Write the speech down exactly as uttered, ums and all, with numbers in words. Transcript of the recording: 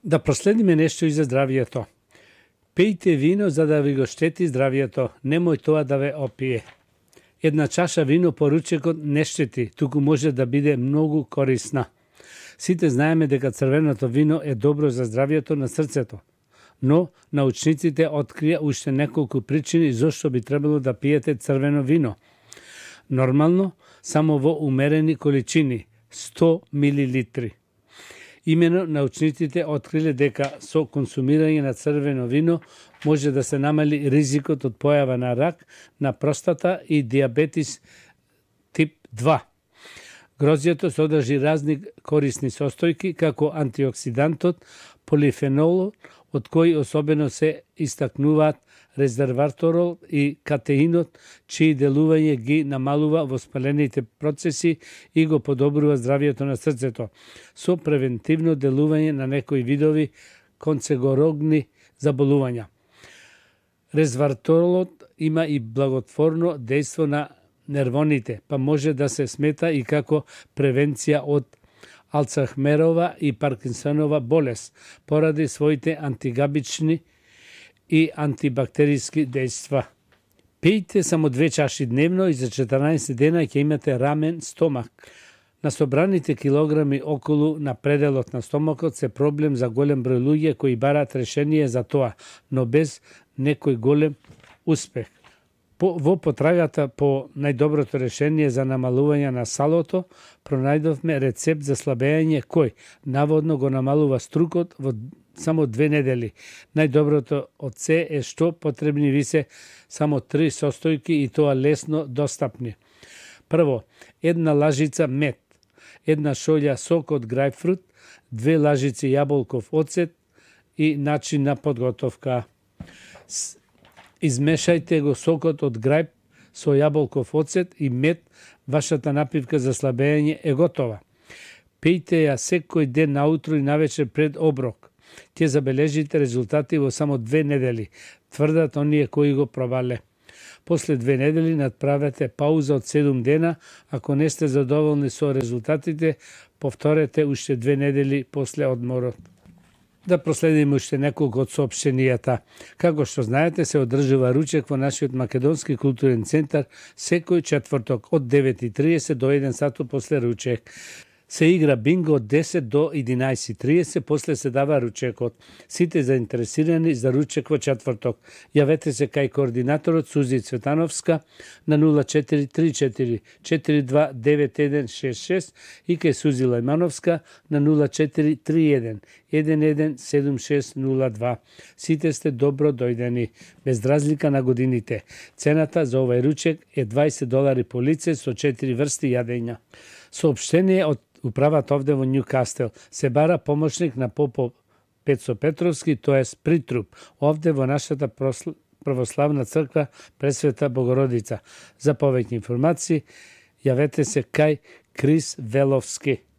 Да проследиме нешто и за здравието. Пијте вино за да ви го штети здравието, немој тоа да ве опие. Една чаша вино по ручекот не штети, туку може да биде многу корисна. Сите знаеме дека црвеното вино е добро за здравието на срцето, но научниците открија уште неколку причини зошто би требало да пиете црвено вино. Нормално, само во умерени количини, сто милилитри. Имено научниците откриле дека со консумирање на црвено вино може да се намали ризикот од појава на рак на простата и диабетис тип два. Грозјето содржи разни корисни состојки, како антиоксидантот, полифенолот, од кои особено се истакнуваат резерваторол и катеинот, чии делување ги намалува воспалените процеси и го подобрува здравието на срцето, со превентивно делување на некои видови канцерогени заболувања. Резерваторолот има и благотворно дејство на нервоните, па може да се смета и како превенција од Алцхаймерова и Паркинсонова болест, поради своите антигабични и антибактериски дејства. Пијте само две чаши дневно и за четрнаесет дена ќе имате рамен стомак. На собраните килограми околу на пределот на стомакот се проблем за голем број луѓе кои бараат решение за тоа, но без некој голем успех. По, во потрагата по најдоброто решение за намалување на салото, пронајдовме рецепт за слабење кој наводно го намалува струкот во само две недели. Најдоброто од се е што потребни ви се само три состојки и тоа лесно достапни. Прво, една лажица мед, една шолја сок од грајпфрут, две лажици јаболков оцет и начин на подготовка. Измешајте го сокот од грајп со јаболков оцет и мед, вашата напивка за слабење е готова. Пијте ја секој ден наутро и навечер пред оброк. Ќе забележите резултати во само две недели, тврдат оние кои го пробале. После две недели надправете пауза од седум дена, ако не сте задоволни со резултатите, повторете уште две недели после одморот. Да проследиме уште неколку од соопштенијата. Како што знаете, се одржува ручек во нашиот Македонски културен центар секој четврток од девет и триесет до еден сат после ручек. Се игра бинго од десет до единаесет и триесет, после се дава ручекот. Сите заинтересирани за ручек во четврток, јавете се кај координаторот Сузи Цветановска на нула четири три четири четири два девет еден шест шест и кај Сузи Лајмановска на нула четири три еден еден еден седум шест нула два. Сите сте добро дојдени, без разлика на годините. Цената за овај ручек е дваесет долари по лице со четири врсти јадења. Соопштение од управата овде во Њукастел. Се бара помошник на попов Пецо Петровски, тоест притруп, овде во нашата православна црква Пресвета Богородица. За повеќе информации, јавете се кај Крис Веловски.